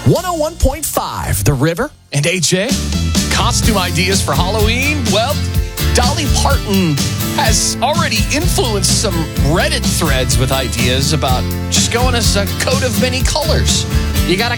101.5, The River and AJ. Costume ideas for Halloween? Well, Dolly Parton has already influenced some Reddit threads with ideas about just going as a coat of many colors. You got a